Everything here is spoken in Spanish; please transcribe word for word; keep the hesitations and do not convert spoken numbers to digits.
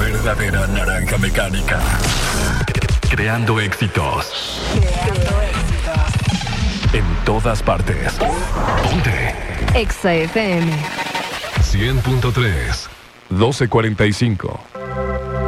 verdadera naranja mecánica. Creando éxitos. Creando éxitos. En todas partes. Ponte. Exa F M. cien punto tres. doce cuarenta y cinco.